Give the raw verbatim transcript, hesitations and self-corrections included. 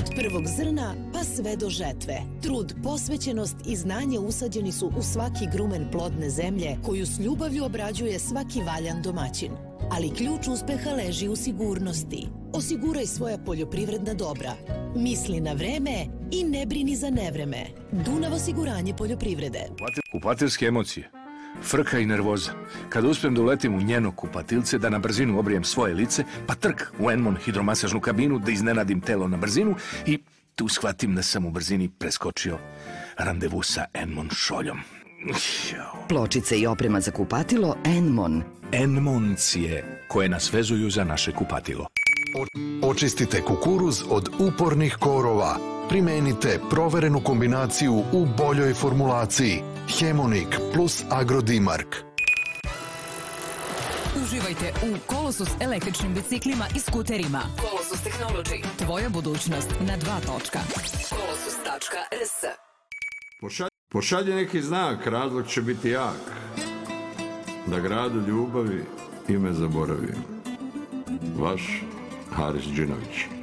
Od prvog zrna pa sve do žetve. Trud, posvećenost i znanje usađeni su u svaki grumen plodne zemlje koju s ljubavlju obrađuje svaki valjan domaćin. Ali ključ uspeha leži u sigurnosti. Osiguraj svoja poljoprivredna dobra. Misli na vreme i ne brini za nevreme. Dunav osiguranje poljoprivrede. Kupateljske emocije, frka i nervoza. Kada uspem da uletim u njeno kupatilce, da na brzinu obrijem svoje lice, pa trk u Enmon hidromasažnu kabinu, da iznenadim telo na brzinu i tu shvatim da sam u brzini preskočio randevu sa Enmon šoljom. Pločice i oprema za kupatilo Enmon. Enmoncije koje nas vezuju za naše kupatilo. Očistite kukuruz od upornih korova. Primenite proverenu kombinaciju u boljoj formulaciji. Hemonik plus Agrodimark. Uživajte u Kolosus električnim biciklima i skuterima. Kolosus Technology. Tvoja budućnost na dva točka. kolosus tačka er es. Pošalje neki znak, razlog će biti jak. Da gradu ljubavi ime zaboravim. Vaš Haris Džinović.